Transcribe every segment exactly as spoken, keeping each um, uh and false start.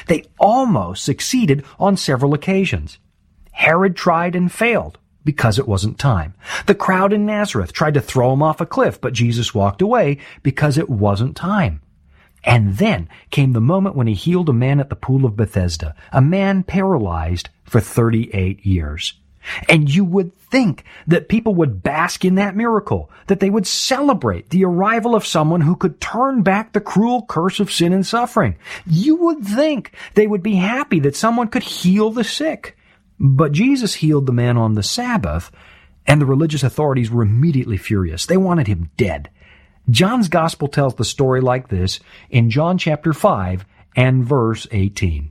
They almost succeeded on several occasions. Herod tried and failed because it wasn't time. The crowd in Nazareth tried to throw him off a cliff, but Jesus walked away because it wasn't time. And then came the moment when he healed a man at the pool of Bethesda, a man paralyzed for thirty-eight years. And you would think that people would bask in that miracle, that they would celebrate the arrival of someone who could turn back the cruel curse of sin and suffering. You would think they would be happy that someone could heal the sick. But Jesus healed the man on the Sabbath, and the religious authorities were immediately furious. They wanted him dead. John's gospel tells the story like this in John chapter five and verse eighteen.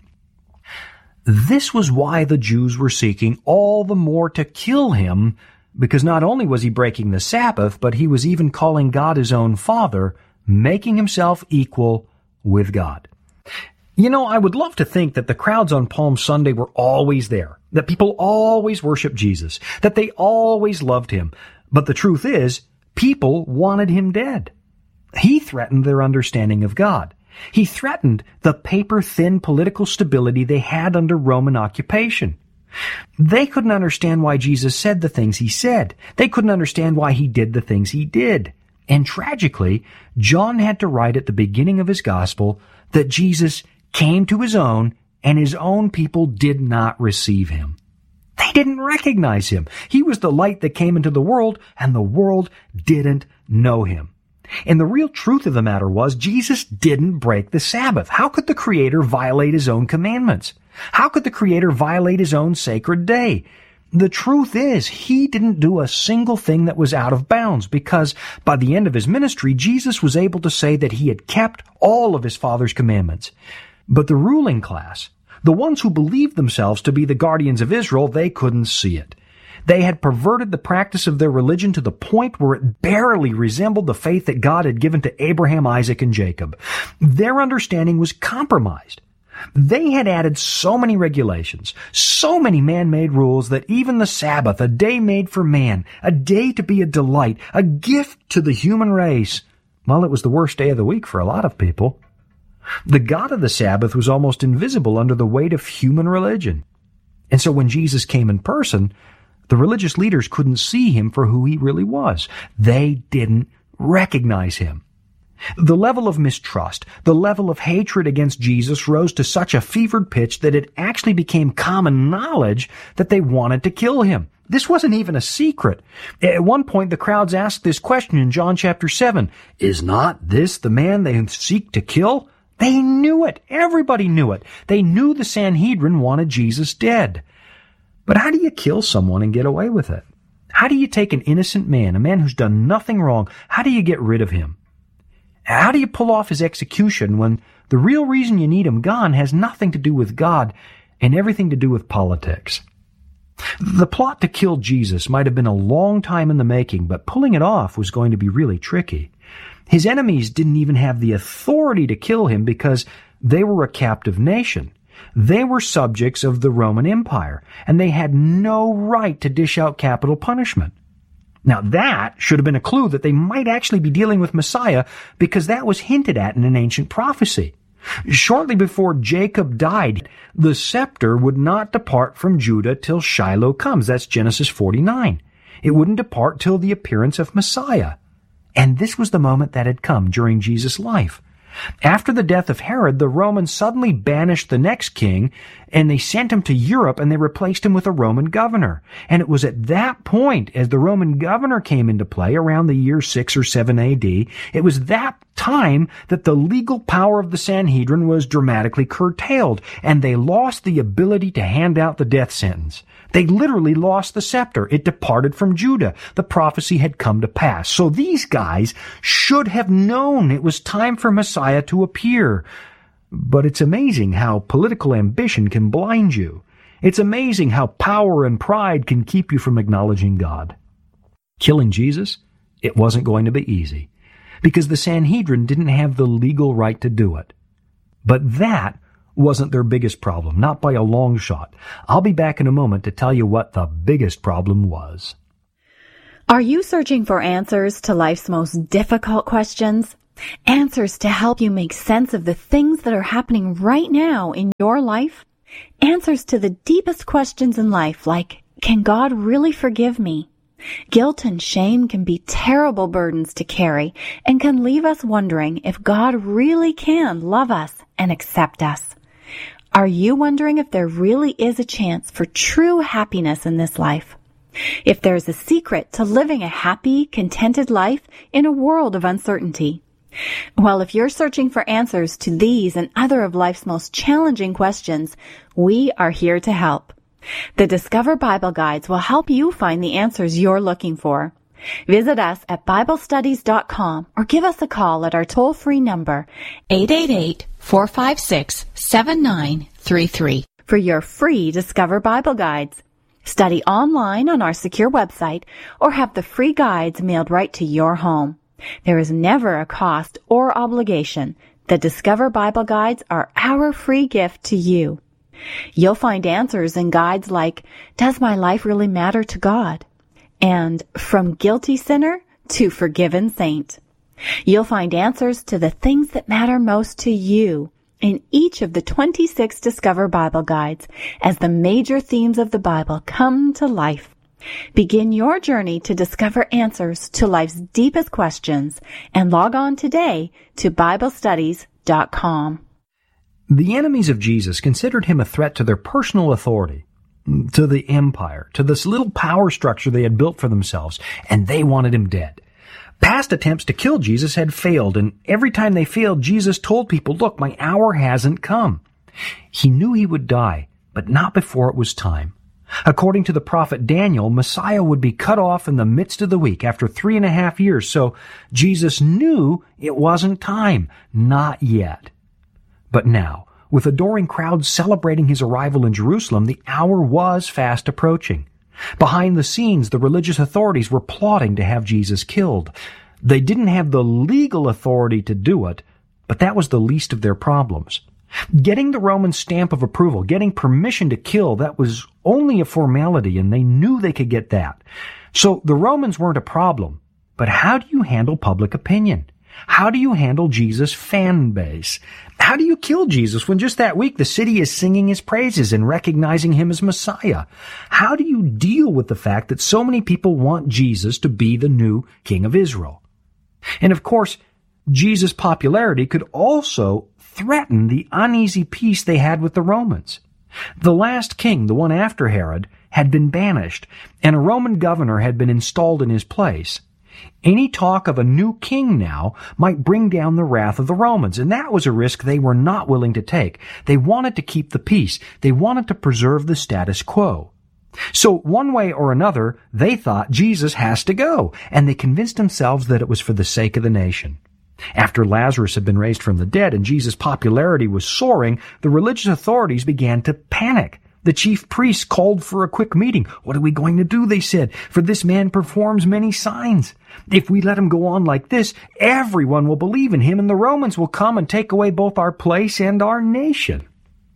This was why the Jews were seeking all the more to kill him, because not only was he breaking the Sabbath, but he was even calling God his own Father, making himself equal with God. You know, I would love to think that the crowds on Palm Sunday were always there, that people always worshiped Jesus, that they always loved him. But the truth is, people wanted him dead. He threatened their understanding of God. He threatened the paper-thin political stability they had under Roman occupation. They couldn't understand why Jesus said the things he said. They couldn't understand why he did the things he did. And tragically, John had to write at the beginning of his gospel that Jesus came to his own, and his own people did not receive him. They didn't recognize him. He was the light that came into the world, and the world didn't know him. And the real truth of the matter was, Jesus didn't break the Sabbath. How could the Creator violate his own commandments? How could the Creator violate his own sacred day? The truth is, he didn't do a single thing that was out of bounds, because by the end of his ministry, Jesus was able to say that he had kept all of his Father's commandments. But the ruling class, the ones who believed themselves to be the guardians of Israel, they couldn't see it. They had perverted the practice of their religion to the point where it barely resembled the faith that God had given to Abraham, Isaac, and Jacob. Their understanding was compromised. They had added so many regulations, so many man-made rules, that even the Sabbath, a day made for man, a day to be a delight, a gift to the human race, well, it was the worst day of the week for a lot of people. The God of the Sabbath was almost invisible under the weight of human religion. And so when Jesus came in person, the religious leaders couldn't see him for who he really was. They didn't recognize him. The level of mistrust, the level of hatred against Jesus rose to such a fevered pitch that it actually became common knowledge that they wanted to kill him. This wasn't even a secret. At one point, the crowds asked this question in John chapter seven, "Is not this the man they seek to kill?" They knew it. Everybody knew it. They knew the Sanhedrin wanted Jesus dead. But how do you kill someone and get away with it? How do you take an innocent man, a man who's done nothing wrong, how do you get rid of him? How do you pull off his execution when the real reason you need him gone has nothing to do with God and everything to do with politics? The plot to kill Jesus might have been a long time in the making, but pulling it off was going to be really tricky. His enemies didn't even have the authority to kill him because they were a captive nation. They were subjects of the Roman Empire, and they had no right to dish out capital punishment. Now that should have been a clue that they might actually be dealing with Messiah, because that was hinted at in an ancient prophecy. Shortly before Jacob died, the scepter would not depart from Judah till Shiloh comes. That's Genesis forty-nine. It wouldn't depart till the appearance of Messiah. And this was the moment that had come during Jesus' life. After the death of Herod, the Romans suddenly banished the next king, and they sent him to Europe, and they replaced him with a Roman governor. And it was at that point, as the Roman governor came into play around the year six or seven A D, it was that time that the legal power of the Sanhedrin was dramatically curtailed, and they lost the ability to hand out the death sentence. They literally lost the scepter. It departed from Judah. The prophecy had come to pass. So these guys should have known it was time for Messiah to appear. But it's amazing how political ambition can blind you. It's amazing how power and pride can keep you from acknowledging God. Killing Jesus? It wasn't going to be easy, because the Sanhedrin didn't have the legal right to do it. But that wasn't their biggest problem, not by a long shot. I'll be back in a moment to tell you what the biggest problem was. Are you searching for answers to life's most difficult questions? Answers to help you make sense of the things that are happening right now in your life. Answers to the deepest questions in life, like, can God really forgive me? Guilt and shame can be terrible burdens to carry and can leave us wondering if God really can love us and accept us. Are you wondering if there really is a chance for true happiness in this life? If there's a secret to living a happy, contented life in a world of uncertainty? Well, if you're searching for answers to these and other of life's most challenging questions, we are here to help. The Discover Bible Guides will help you find the answers you're looking for. Visit us at Bible Studies dot com or give us a call at our toll-free number, eight eight eight, four five six, seven nine three three, for your free Discover Bible Guides. Study online on our secure website or have the free guides mailed right to your home. There is never a cost or obligation. The Discover Bible Guides are our free gift to you. You'll find answers in guides like, Does my life really matter to God? And From Guilty Sinner to Forgiven Saint. You'll find answers to the things that matter most to you in each of the twenty-six Discover Bible Guides as the major themes of the Bible come to life. Begin your journey to discover answers to life's deepest questions and log on today to Bible Studies dot com. The enemies of Jesus considered him a threat to their personal authority, to the empire, to this little power structure they had built for themselves, and they wanted him dead. Past attempts to kill Jesus had failed, and every time they failed, Jesus told people, look, my hour hasn't come. He knew he would die, but not before it was time. According to the prophet Daniel, Messiah would be cut off in the midst of the week after three and a half years, so Jesus knew it wasn't time, not yet. But now, with adoring crowds celebrating his arrival in Jerusalem, the hour was fast approaching. Behind the scenes, the religious authorities were plotting to have Jesus killed. They didn't have the legal authority to do it, but that was the least of their problems. Getting the Roman stamp of approval, getting permission to kill, that was only a formality, and they knew they could get that. So the Romans weren't a problem. But how do you handle public opinion? How do you handle Jesus' fan base? How do you kill Jesus when just that week the city is singing his praises and recognizing him as Messiah? How do you deal with the fact that so many people want Jesus to be the new King of Israel? And of course, Jesus' popularity could also threaten the uneasy peace they had with the Romans. The last king, the one after Herod, had been banished, and a Roman governor had been installed in his place. Any talk of a new king now might bring down the wrath of the Romans, and that was a risk they were not willing to take. They wanted to keep the peace. They wanted to preserve the status quo. So one way or another, they thought Jesus has to go, and they convinced themselves that it was for the sake of the nation. After Lazarus had been raised from the dead and Jesus' popularity was soaring, the religious authorities began to panic. The chief priests called for a quick meeting. What are we going to do, they said, for this man performs many signs. If we let him go on like this, everyone will believe in him, and the Romans will come and take away both our place and our nation.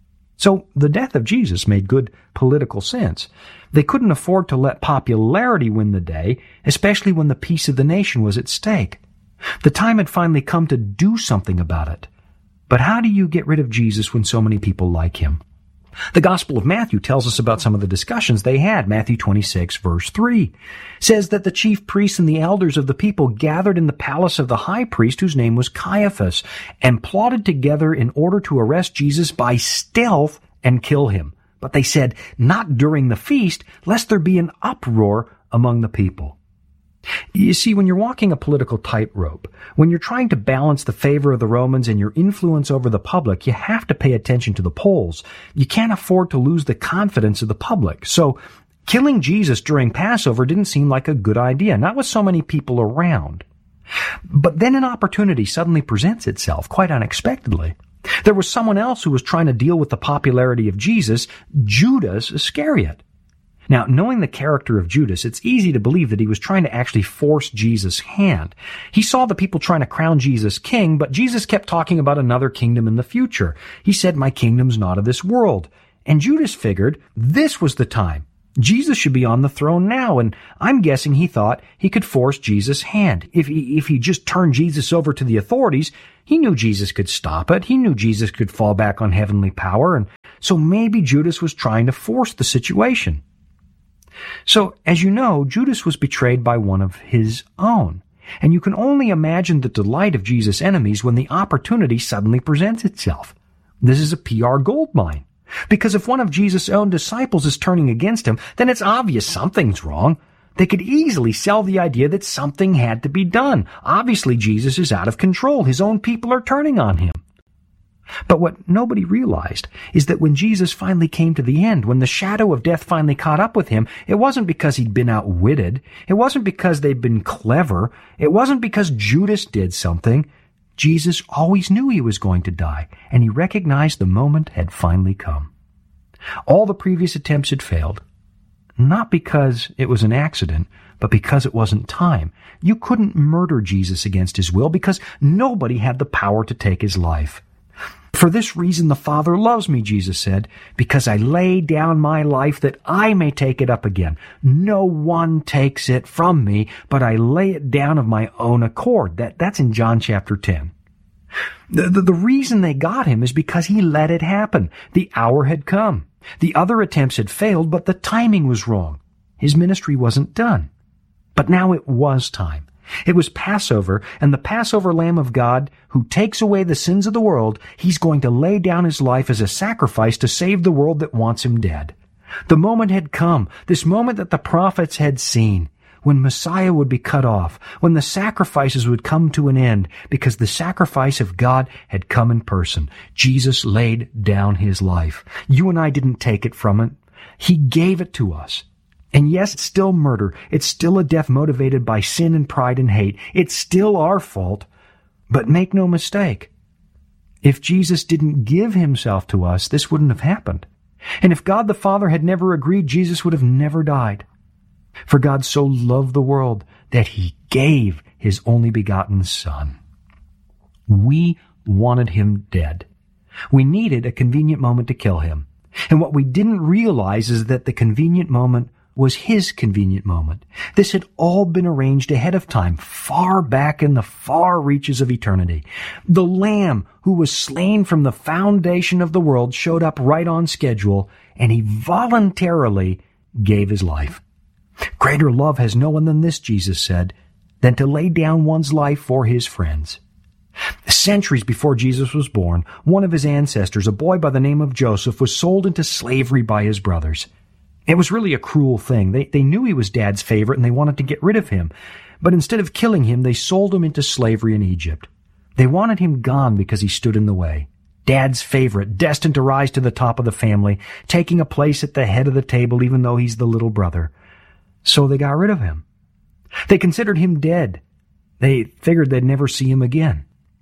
So the death of Jesus made good political sense. They couldn't afford to let popularity win the day, especially when the peace of the nation was at stake. The time had finally come to do something about it. But how do you get rid of Jesus when so many people like him? The Gospel of Matthew tells us about some of the discussions they had. Matthew twenty-six, verse three, says that the chief priests and the elders of the people gathered in the palace of the high priest, whose name was Caiaphas, and plotted together in order to arrest Jesus by stealth and kill him. But they said, not during the feast, lest there be an uproar among the people. You see, when you're walking a political tightrope, when you're trying to balance the favor of the Romans and your influence over the public, you have to pay attention to the polls. You can't afford to lose the confidence of the public. So killing Jesus during Passover didn't seem like a good idea, not with so many people around. But then an opportunity suddenly presents itself, quite unexpectedly. There was someone else who was trying to deal with the popularity of Jesus, Judas Iscariot. Now, knowing the character of Judas, it's easy to believe that he was trying to actually force Jesus' hand. He saw the people trying to crown Jesus king, but Jesus kept talking about another kingdom in the future. He said, my kingdom's not of this world. And Judas figured this was the time. Jesus should be on the throne now, and I'm guessing he thought he could force Jesus' hand. If he, if he just turned Jesus over to the authorities, he knew Jesus could stop it. He knew Jesus could fall back on heavenly power, and so maybe Judas was trying to force the situation. So, as you know, Judas was betrayed by one of his own. And you can only imagine the delight of Jesus' enemies when the opportunity suddenly presents itself. This is a P R goldmine. Because if one of Jesus' own disciples is turning against him, then it's obvious something's wrong. They could easily sell the idea that something had to be done. Obviously, Jesus is out of control. His own people are turning on him. But what nobody realized is that when Jesus finally came to the end, when the shadow of death finally caught up with him, it wasn't because he'd been outwitted. It wasn't because they'd been clever. It wasn't because Judas did something. Jesus always knew he was going to die, and he recognized the moment had finally come. All the previous attempts had failed. Not because it was an accident, but because it wasn't time. You couldn't murder Jesus against his will because nobody had the power to take his life. For this reason the Father loves me, Jesus said, because I lay down my life that I may take it up again. No one takes it from me, but I lay it down of my own accord. That, that's in John chapter ten. The, the, the reason they got him is because he let it happen. The hour had come. The other attempts had failed, but the timing was wrong. His ministry wasn't done. But now it was time. It was Passover, and the Passover Lamb of God, who takes away the sins of the world, he's going to lay down his life as a sacrifice to save the world that wants him dead. The moment had come, this moment that the prophets had seen, when Messiah would be cut off, when the sacrifices would come to an end, because the sacrifice of God had come in person. Jesus laid down his life. You and I didn't take it from him. He gave it to us. And yes, it's still murder. It's still a death motivated by sin and pride and hate. It's still our fault. But make no mistake, if Jesus didn't give himself to us, this wouldn't have happened. And if God the Father had never agreed, Jesus would have never died. For God so loved the world that he gave his only begotten Son. We wanted him dead. We needed a convenient moment to kill him. And what we didn't realize is that the convenient moment was his convenient moment. This had all been arranged ahead of time, far back in the far reaches of eternity. The Lamb who was slain from the foundation of the world showed up right on schedule, and he voluntarily gave his life. Greater love has no one than this, Jesus said, than to lay down one's life for his friends. Centuries before Jesus was born, one of his ancestors, a boy by the name of Joseph, was sold into slavery by his brothers. It was really a cruel thing. They, they knew he was Dad's favorite and they wanted to get rid of him. But instead of killing him, they sold him into slavery in Egypt. They wanted him gone because he stood in the way. Dad's favorite, destined to rise to the top of the family, taking a place at the head of the table even though he's the little brother. So they got rid of him. They considered him dead. They figured they'd never see him again.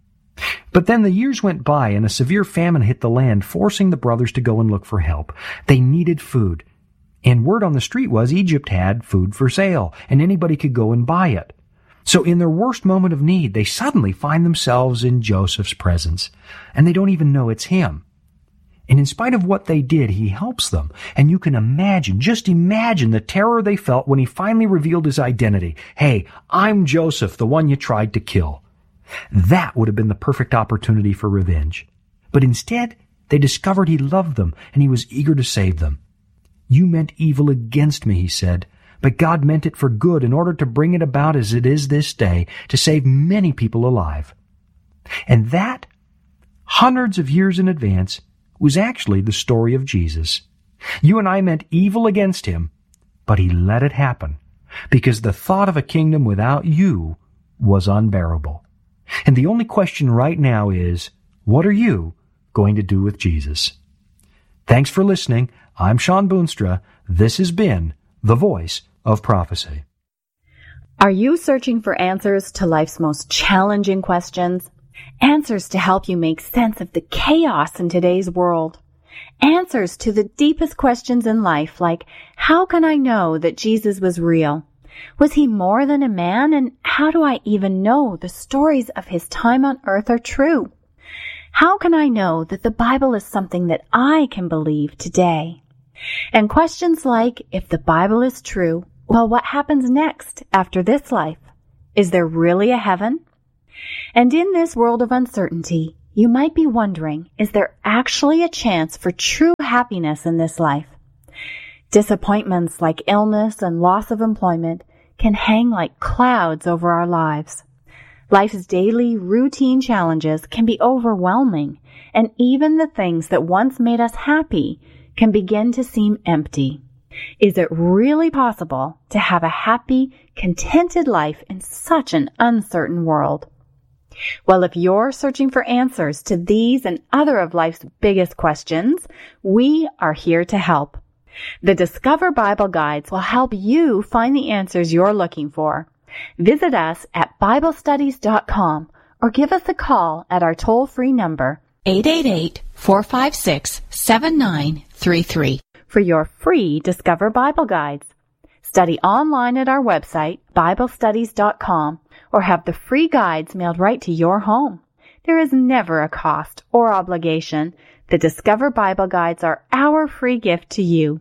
But then the years went by and a severe famine hit the land, forcing the brothers to go and look for help. They needed food. And word on the street was Egypt had food for sale, and anybody could go and buy it. So in their worst moment of need, they suddenly find themselves in Joseph's presence, and they don't even know it's him. And in spite of what they did, he helps them. And you can imagine, just imagine the terror they felt when he finally revealed his identity. Hey, I'm Joseph, the one you tried to kill. That would have been the perfect opportunity for revenge. But instead, they discovered he loved them, and he was eager to save them. You meant evil against me, he said, but God meant it for good in order to bring it about as it is this day, to save many people alive. And that, hundreds of years in advance, was actually the story of Jesus. You and I meant evil against him, but he let it happen, because the thought of a kingdom without you was unbearable. And the only question right now is, what are you going to do with Jesus? Thanks for listening. I'm Sean Boonstra. This has been The Voice of Prophecy. Are you searching for answers to life's most challenging questions? Answers to help you make sense of the chaos in today's world. Answers to the deepest questions in life, like, how can I know that Jesus was real? Was he more than a man? And how do I even know the stories of his time on earth are true? How can I know that the Bible is something that I can believe today? And questions like, if the Bible is true, well, what happens next after this life? Is there really a heaven? And in this world of uncertainty, you might be wondering, is there actually a chance for true happiness in this life? Disappointments like illness and loss of employment can hang like clouds over our lives. Life's daily routine challenges can be overwhelming, and even the things that once made us happy can begin to seem empty. Is it really possible to have a happy, contented life in such an uncertain world? Well, if you're searching for answers to these and other of life's biggest questions, we are here to help. The Discover Bible Guides will help you find the answers you're looking for. Visit us at Bible Studies dot com or give us a call at our toll-free number eight eight eight, four five six, seven nine three three for your free Discover Bible Guides. Study online at our website, Bible Studies dot com, or have the free guides mailed right to your home. There is never a cost or obligation. The Discover Bible Guides are our free gift to you.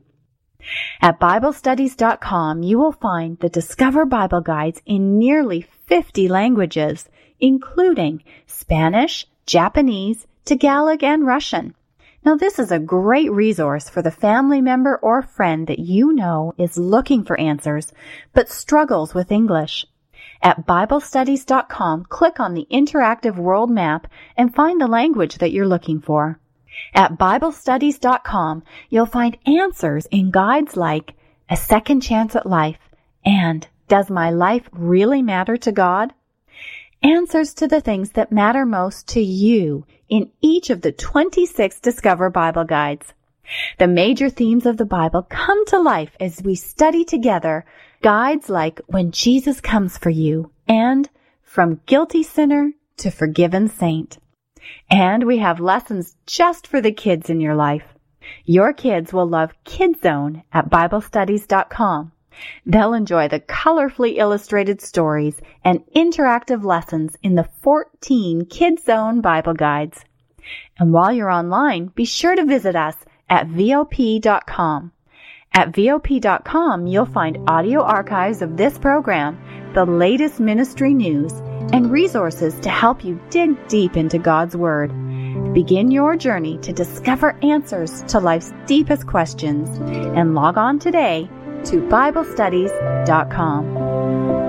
At Bible Studies dot com, you will find the Discover Bible Guides in nearly fifty languages, including Spanish, Japanese, Tagalog, and Russian. Now, this is a great resource for the family member or friend that you know is looking for answers but struggles with English. At Bible Studies dot com, click on the interactive world map and find the language that you're looking for. At Bible Studies dot com, you'll find answers in guides like A Second Chance at Life and Does My Life Really Matter to God? Answers to the things that matter most to you in each of the twenty-six Discover Bible Guides. The major themes of the Bible come to life as we study together guides like When Jesus Comes for You and From Guilty Sinner to Forgiven Saint. And we have lessons just for the kids in your life. Your kids will love Kid Zone at Bible Studies dot com. They'll enjoy the colorfully illustrated stories and interactive lessons in the fourteen Kid Zone Bible Guides. And while you're online, be sure to visit us at V O P dot com. At V O P dot com, you'll find audio archives of this program, the latest ministry news, and resources to help you dig deep into God's Word. Begin your journey to discover answers to life's deepest questions and log on today to Bible Studies dot com.